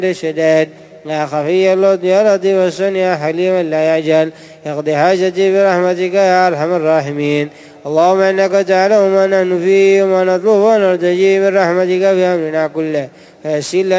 الشداد يا خفي اللطف يا لطيف السن يا حليما لا يعجل اقضي حاجتي برحمتك يا أرحم الراحمين. اللهم إنك تعلم ما نحن فيه وما نطلب ونرتجي من رحمتك في أمرنا كله فيسر لنا